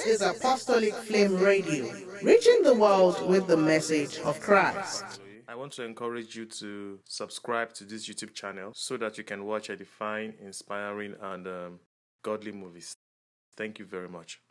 is Apostolic Flame Radio, reaching the world with the message of Christ. I want to encourage you to subscribe to this YouTube channel so that you can watch edifying, inspiring, and godly movies. Thank you very much.